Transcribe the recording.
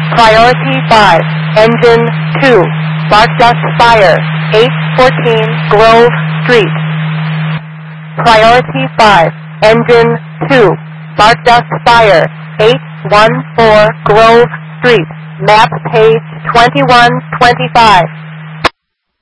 Priority 5, Engine 2, Barkdust Fire, 814 Grove Street. Priority 5, Engine 2, Barkdust Fire, 814 Grove Street. Map page 2125.